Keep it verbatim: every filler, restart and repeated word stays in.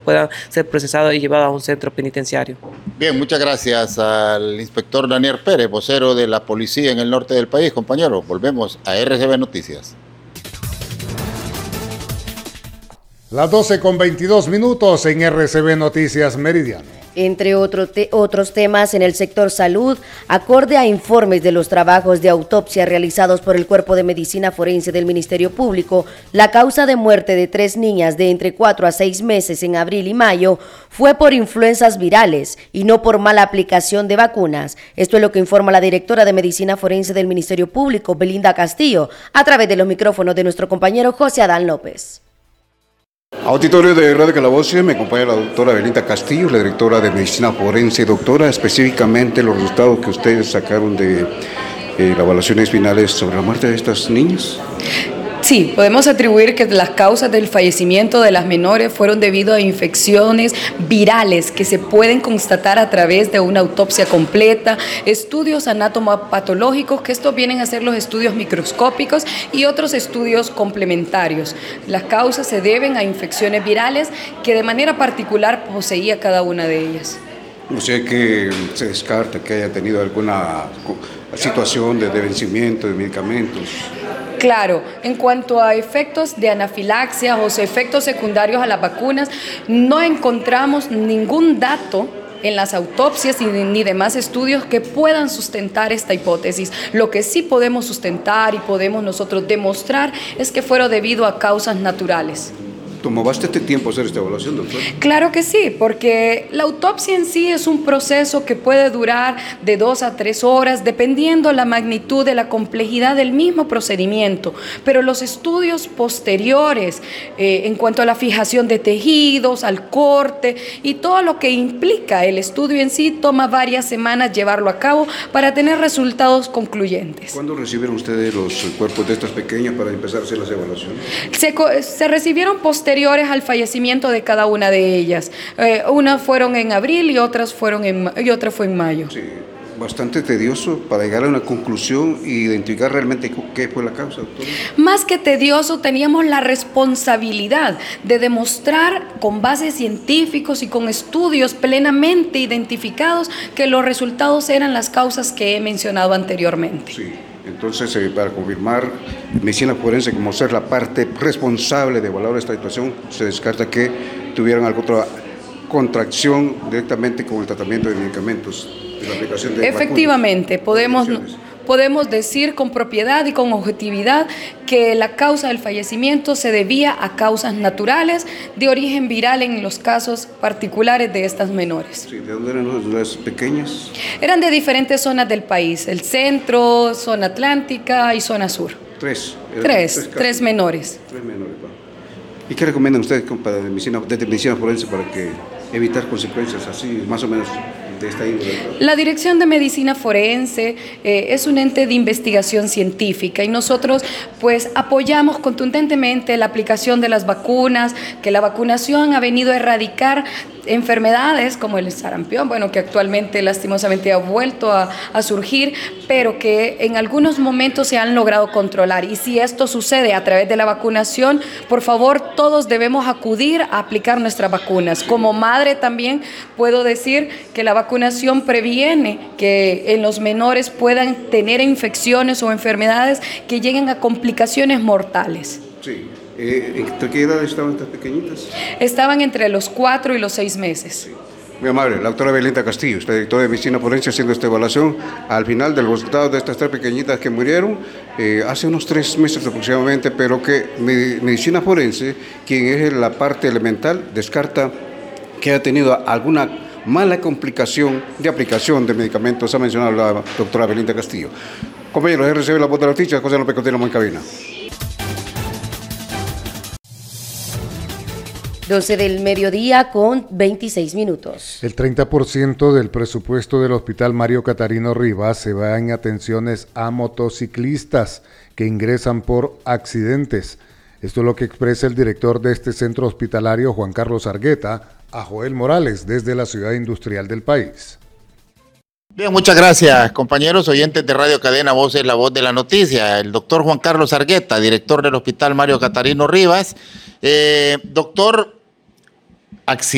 puedan ser procesados y llevados a un centro penitenciario. Bien, muchas gracias al inspector Daniel Pérez, vocero de la policía en el norte del país. Compañeros, volvemos a R C B Noticias. Las doce con veintidós minutos en R C B Noticias Meridiano. Entre otro te otros temas en el sector salud, acorde a informes de los trabajos de autopsia realizados por el Cuerpo de Medicina Forense del Ministerio Público, la causa de muerte de tres niñas de entre cuatro a seis meses en abril y mayo fue por influencias virales y no por mala aplicación de vacunas. Esto es lo que informa la directora de Medicina Forense del Ministerio Público, Belinda Castillo, a través de los micrófonos de nuestro compañero José Adán López. Auditorio de Radio Calabozo, me acompaña la doctora Belinda Castillo, la directora de Medicina Forense. Doctora, específicamente los resultados que ustedes sacaron de eh, las evaluaciones finales sobre la muerte de estas niñas. Sí, podemos atribuir que las causas del fallecimiento de las menores fueron debido a infecciones virales que se pueden constatar a través de una autopsia completa, estudios anatomopatológicos, que estos vienen a ser los estudios microscópicos, y otros estudios complementarios. Las causas se deben a infecciones virales que de manera particular poseía cada una de ellas. O sea que se descarta que haya tenido alguna situación de vencimiento de medicamentos. Claro, en cuanto a efectos de anafilaxia o efectos secundarios a las vacunas, no encontramos ningún dato en las autopsias ni demás estudios que puedan sustentar esta hipótesis. Lo que sí podemos sustentar y podemos nosotros demostrar es que fueron debido a causas naturales. ¿Tomó bastante tiempo hacer esta evaluación, doctor? Claro que sí, porque la autopsia en sí es un proceso que puede durar de dos a tres horas, dependiendo la magnitud de la complejidad del mismo procedimiento. Pero los estudios posteriores, eh, en cuanto a la fijación de tejidos, al corte y todo lo que implica el estudio en sí, toma varias semanas llevarlo a cabo para tener resultados concluyentes. ¿Cuándo recibieron ustedes los cuerpos de estas pequeñas para empezar a hacer las evaluaciones? Se, se recibieron posteriormente posteriores al fallecimiento de cada una de ellas. Eh, unas fueron en abril y otras fueron en y otra fue en mayo. Sí, bastante tedioso para llegar a una conclusión e identificar realmente qué fue la causa, doctor. Más que tedioso, teníamos la responsabilidad de demostrar con bases científicos y con estudios plenamente identificados que los resultados eran las causas que he mencionado anteriormente. Sí. Entonces, eh, para confirmar, Medicina Forense como ser la parte responsable de evaluar esta situación, se descarta que tuvieran alguna otra contracción directamente con el tratamiento de medicamentos, de la aplicación de Efectivamente, vacunas, podemos, podemos decir con propiedad y con objetividad que la causa del fallecimiento se debía a causas naturales de origen viral en los casos particulares de estas menores. Sí, ¿de dónde eran las pequeñas? Eran de diferentes zonas del país, el centro, zona atlántica y zona sur. Tres. Tres, tres, tres menores. Tres menores. ¿Y qué recomiendan ustedes para medicina, desde Medicina Forense para que evitar consecuencias así, más o menos? De esta índole? La Dirección de Medicina Forense eh, es un ente de investigación científica y nosotros pues apoyamos contundentemente la aplicación de las vacunas, que la vacunación ha venido a erradicar enfermedades como el sarampión, bueno, que actualmente lastimosamente ha vuelto a, a surgir, pero que en algunos momentos se han logrado controlar. Y si esto sucede a través de la vacunación, por favor, todos debemos acudir a aplicar nuestras vacunas. Como madre también puedo decir que la vacunación previene que en los menores puedan tener infecciones o enfermedades que lleguen a complicaciones mortales. Sí. Eh, ¿Entre qué edad estaban estas pequeñitas? Estaban entre los cuatro y los seis meses. Sí. Muy amable, la doctora Belinda Castillo, usted directora de Medicina Forense, haciendo esta evaluación al final del resultado de estas tres pequeñitas que murieron eh, hace unos tres meses aproximadamente, pero que Medicina Forense, quien es la parte elemental, descarta que haya tenido alguna mala complicación de aplicación de medicamentos, ha mencionado la doctora Belinda Castillo. Compañeros, R C B, la voz de la noticia, José López, continuamos en cabina. doce del mediodía con veintiséis minutos. El treinta por ciento del presupuesto del Hospital Mario Catarino Rivas se va en atenciones a motociclistas que ingresan por accidentes. Esto es lo que expresa el director de este centro hospitalario, Juan Carlos Argueta, a Joel Morales, desde la ciudad industrial del país. Bien, muchas gracias, compañeros oyentes de Radio Cadena Voz es la voz de la noticia. El doctor Juan Carlos Argueta, director del Hospital Mario Catarino Rivas. Eh, doctor, accidente.